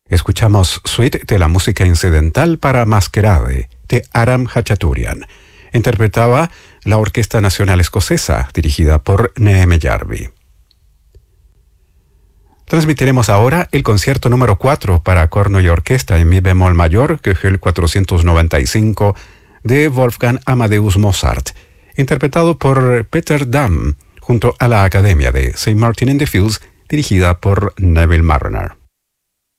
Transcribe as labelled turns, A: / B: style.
A: Escuchamos Suite de la música incidental para Masquerade, de Aram Hachaturian. Interpretaba la Orquesta Nacional Escocesa, dirigida por Neeme Jarvi. Transmitiremos ahora el concierto número 4 para corno y orquesta en mi bemol mayor, Köchel 495, de Wolfgang Amadeus Mozart, interpretado por Peter Dam, junto a la Academia de St. Martin in the Fields, dirigida por Neville Marriner.